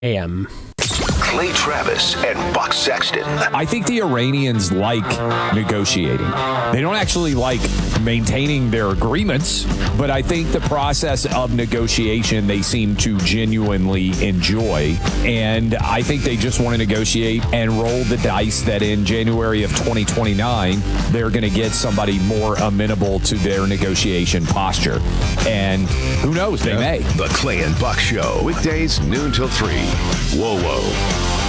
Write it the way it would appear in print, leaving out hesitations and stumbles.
a.m. Clay Travis and Buck Sexton. I think the Iranians like negotiating. They don't actually like maintaining their agreements, but I think the process of negotiation they seem to genuinely enjoy. And I think they just want to negotiate and roll the dice that in January of 2029, they're going to get somebody more amenable to their negotiation posture. And who knows, they may. The Clay and Buck Show, weekdays noon till 3. Whoa, whoa.